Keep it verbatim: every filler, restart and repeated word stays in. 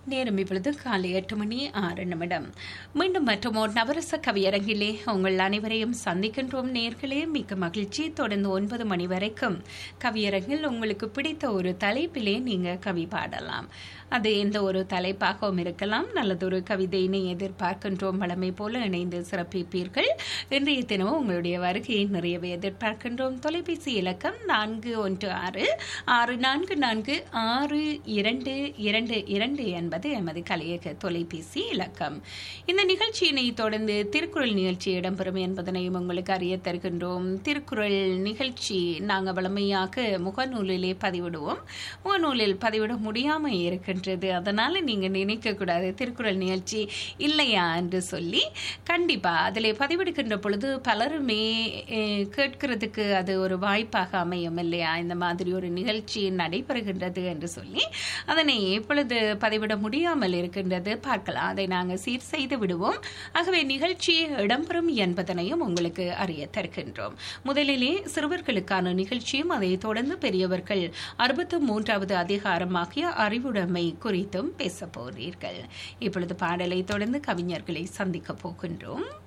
நேரம் இப்பொழுது காலை எட்டு மணி ஆறு நிமிடம். மீண்டும் மற்றும் ஒரு நவரச கவியரங்கிலே உங்கள் அனைவரையும் சந்திக்கின்றோம் நேர்களே. மிக்க மகிழ்ச்சி. தொடர்ந்து ஒன்பது மணி வரைக்கும் கவியரங்கில் உங்களுக்கு பிடித்த ஒரு தலைப்பிலே நீங்க கவி பாடலாம். அது எந்த ஒரு தலைப்பாகவும் இருக்கலாம். நல்லதொரு கவிதையினை எதிர்பார்க்கின்றோம். வளமை போல இணைந்து சிறப்பிப்பீர்கள். இன்றைய தினமும் உங்களுடைய வருகையை நிறையவே எதிர்பார்க்கின்றோம். தொலைபேசி இலக்கம் நான்கு ஒன்று ஆறு ஆறு நான்கு நான்கு ஆறு இரண்டு இரண்டு இரண்டு என்பது எமது கலையக தொலைபேசி இலக்கம். இந்த நிகழ்ச்சியினை தொடர்ந்து திருக்குறள் நிகழ்ச்சி இடம்பெறும் என்பதனையும் உங்களுக்கு அறிய தருகின்றோம். திருக்குறள் நிகழ்ச்சி நாங்கள் வளமையாக முகநூலிலே பதிவிடுவோம். முகநூலில் பதிவிட முடியாமல் இருக்கின்றது. அதனால நீங்க நினைக்க கூடாது திருக்குறள் நிகழ்ச்சி இல்லையா என்று சொல்லி. கண்டிப்பா அதிலே பதிவிடுகின்ற பொழுது பலருமே கேட்கிறதுக்கு அது ஒரு வாய்ப்பாக அமையும் இல்லையா, இந்த மாதிரி ஒரு நிகழ்ச்சி நடைபெறுகின்றது என்று சொல்லி. அதனை எப்பொழுது பதிவிட முடியாமல் இருக்கின்றது பார்க்கலாம். அதை நாங்கள் சீர் செய்து விடுவோம். ஆகவே நிகழ்ச்சி இடம்பெறும் என்பதனையும் உங்களுக்கு அறிய தருகின்றோம். முதலிலே சிறுவர்களுக்கான நிகழ்ச்சியும் அதை தொடர்ந்து பெரியவர்கள் அறுபத்தி மூன்றாவது அதிகாரமாகிய அறிவுடைமை குறித்தும் பேச போகிறீர்கள். இப்பொழுது பாடலை தொடர்ந்து கவிஞர்களை சந்திக்க போகின்றோம்.